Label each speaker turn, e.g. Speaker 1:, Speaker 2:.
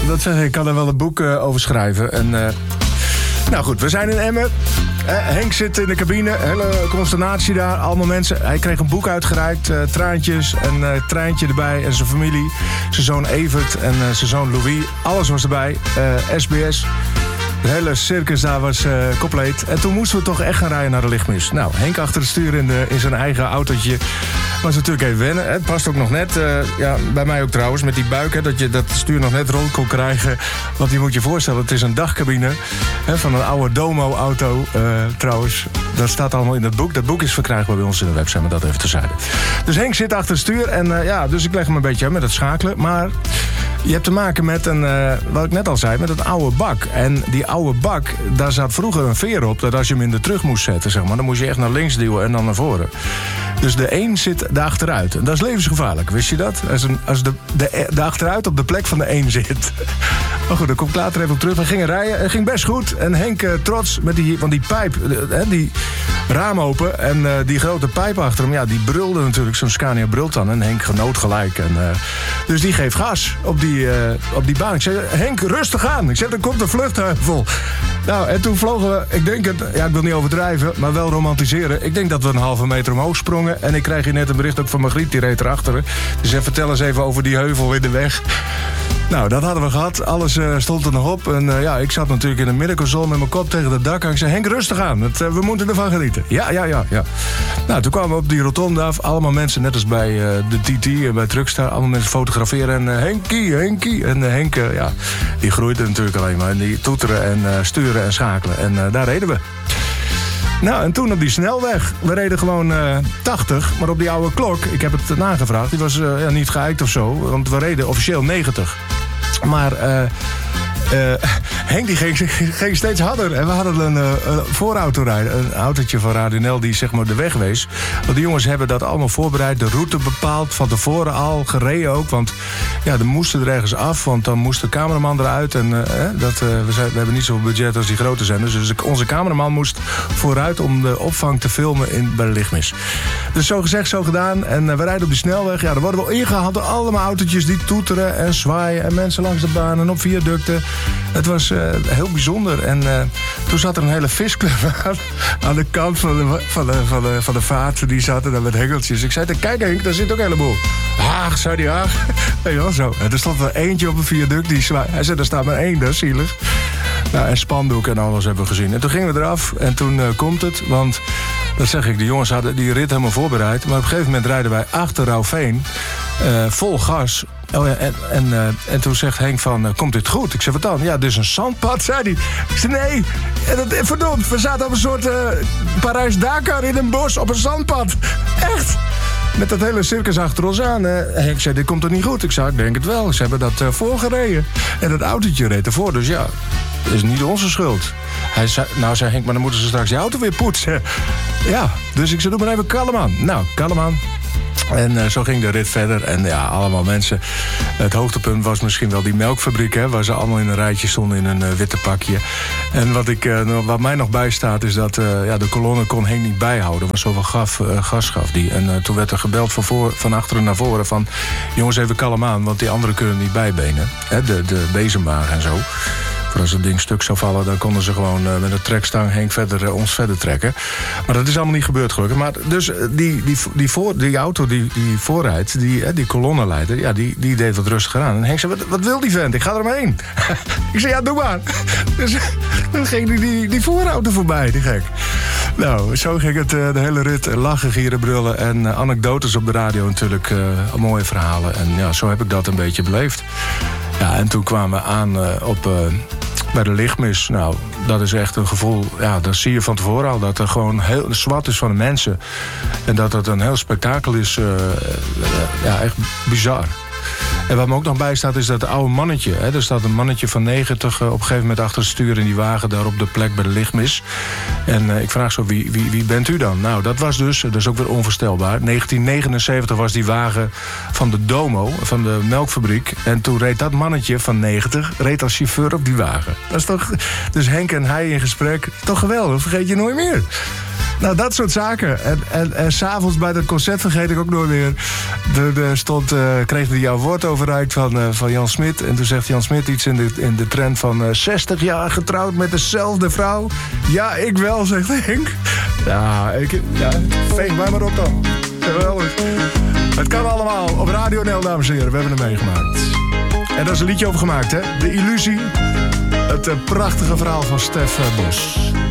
Speaker 1: dat zeg ik kan er wel een boek over schrijven. En, nou goed, we zijn in Emmen. Henk zit in de cabine, hele consternatie daar, allemaal mensen. Hij kreeg een boek uitgereikt, traantjes en treintje erbij en zijn familie. Zijn zoon Evert en zijn zoon Louis, alles was erbij. SBS, het hele circus daar was compleet. En toen moesten we toch echt gaan rijden naar de lichtmis. Nou, Henk achter het stuur in zijn eigen autootje. Was natuurlijk even wennen. Het past ook nog net, ja, bij mij ook trouwens, met die buik. Hè, dat je dat stuur nog net rond kon krijgen. Want je moet je voorstellen, het is een dagcabine van een oude Domo-auto trouwens. Dat staat allemaal in dat boek. Dat boek is verkrijgbaar bij ons in de website, maar dat even terzijde. Dus Henk zit achter het stuur en ja, dus ik leg hem een beetje aan met het schakelen. Maar je hebt te maken met een, wat ik net al zei, met een oude bak. En die oude bak, daar zat vroeger een veer op. Dat als je hem in de terug moest zetten, zeg maar, dan moest je echt naar links duwen en dan naar voren. Dus de een zit daar achteruit. En dat is levensgevaarlijk, wist je dat? Als de achteruit op de plek van de een zit. Maar goed, daar kom ik later even op terug. We gingen rijden, het ging best goed. En Henk trots, met die pijp, die raam open. En die grote pijp achter hem, ja, die brulde natuurlijk. Zo'n Scania brult dan. En Henk genoot gelijk. En, dus die geeft gas op die baan. Ik zei, Henk, rustig aan. Ik zei, er komt een vluchtheuvel. Nou, en toen vlogen we, ik denk het, ja, ik wil niet overdrijven, maar wel romantiseren. Ik denk dat we een halve meter omhoog sprongen. En ik krijg hier net een bericht ook van Margriet, die reed erachter. Dus vertel eens even over die heuvel in de weg. Nou, dat hadden we gehad. Alles stond er nog op. En ja, ik zat natuurlijk in een middenconsole met mijn kop tegen het dak. En ik zei, Henk, rustig aan. We moeten ervan genieten. Ja. Nou, toen kwamen we op die rotonde af. Allemaal mensen, net als bij de TT en bij Truckstar. Allemaal mensen fotograferen. En Henkie. En Henk, ja, die groeide natuurlijk alleen maar. En die toeteren en sturen en schakelen. En daar reden we. Nou, en toen op die snelweg. We reden gewoon 80, maar op die oude klok, ik heb het nagevraagd, die was ja, niet geëikt of zo, want we reden officieel 90. Maar Henk die ging steeds harder. En we hadden een voorauto rijden. Een autootje van Radinel die zeg maar de weg wees. Want die jongens hebben dat allemaal voorbereid. De route bepaald. Van tevoren al gereden ook. Want ja, er moesten er ergens af. Want dan moest de cameraman eruit. En we hebben niet zoveel budget als die grote zenders. Dus onze cameraman moest vooruit om de opvang te filmen bij de lichtmis. Dus zo gezegd, zo gedaan. En we rijden op die snelweg. Ja, dan worden we ingehaald door allemaal autootjes die toeteren en zwaaien. En mensen langs de baan en op viaducten. Het was heel bijzonder. En toen zat er een hele visclub aan de kant van de vaart. Die zaten daar met hengeltjes. Ik zei, kijk Henk, daar zit ook een heleboel. Haag, zei die Haag. Weet je wel zo. En er stond er eentje op een viaduct. Hij zei, er staat maar één, dat is zielig. Nou, en spandoek en alles hebben we gezien. En toen gingen we eraf en toen komt het. Want, dat zeg ik, de jongens hadden die rit helemaal voorbereid. Maar op een gegeven moment rijden wij achter Rauwveen. Vol gas. Oh ja, en toen zegt Henk van, komt dit goed? Ik zei, wat dan? Ja, dit is een zandpad, zei hij. Ik zei, nee, verdomd, we zaten op een soort Parijs-Dakar in een bos op een zandpad. Echt? Met dat hele circus achter ons aan. Henk zei, dit komt er niet goed. Ik zei, ik denk het wel. Ze hebben dat voorgereden. En dat autootje reed ervoor, dus ja, dat is niet onze schuld. Zei Henk, maar dan moeten ze straks die auto weer poetsen. Ja, dus ik zei, doe maar even kalm aan. Nou, kalm aan. En zo ging de rit verder. En ja, allemaal mensen. Het hoogtepunt was misschien wel die melkfabriek, hè, waar ze allemaal in een rijtje stonden in een witte pakje. En wat mij nog bijstaat is dat de kolonne kon Henk niet bijhouden. Er was zoveel gas gaf die. En toen werd er gebeld van achteren naar voren van, jongens, even kalm aan, want die anderen kunnen niet bijbenen. Hè, de bezemwagen en zo. Voor als het ding stuk zou vallen, dan konden ze gewoon met een trekstang Henk ons verder trekken. Maar dat is allemaal niet gebeurd gelukkig. Maar dus die auto die voorrijdt, die kolonnenleider, ja, die deed wat rustiger aan. En Henk zei, wat wil die vent? Ik ga er maar heen. Ik zei, ja, doe maar. Dus dan ging die voorauto voorbij, die gek. Nou, zo ging het de hele rit. Lachen, gieren, brullen en anekdotes op de radio natuurlijk. Mooie verhalen. En ja, zo heb ik dat een beetje beleefd. Ja, en toen kwamen we aan bij de lichtmis. Nou, dat is echt een gevoel, ja, dat zie je van tevoren al, dat er gewoon heel zwart is van de mensen. En dat het een heel spektakel is, ja, echt bizar. En wat me ook nog bij staat is dat oude mannetje. Hè, er staat een mannetje van 90 op een gegeven moment achter het stuur in die wagen daar op de plek bij de lichtmis. En ik vraag zo, wie bent u dan? Nou, dat was dus, dat is ook weer onvoorstelbaar. 1979 was die wagen van de Domo, van de melkfabriek. En toen reed dat mannetje van 90, reed als chauffeur op die wagen. Dat is toch, dus Henk en hij in gesprek, toch geweldig, vergeet je nooit meer. Nou, dat soort zaken. En s'avonds bij dat concert vergeet ik ook nooit meer. Kreeg hij jouw woord overreikt van Jan Smit. En toen zegt Jan Smit iets in de trend van 60 jaar getrouwd met dezelfde vrouw. Ja, ik wel, zegt Henk. Ja, veeg mij maar op dan. Geweldig. Het kan allemaal op Radio NL, dames en heren. We hebben hem meegemaakt. En daar is een liedje over gemaakt, hè? De Illusie. Het prachtige verhaal van Stef Bos.